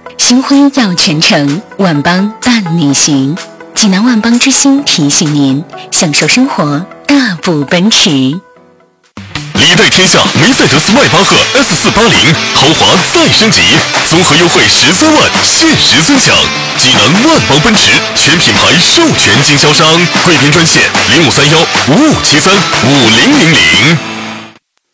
星辉耀全城，万邦伴你行。济南万邦之星提醒您，享受生活，大步奔驰。 历代天下梅赛德斯迈巴赫 S480豪华再升级，综合优惠13万，限时尊享。济南万邦奔驰全品牌授权经销商，贵宾专线053155735000。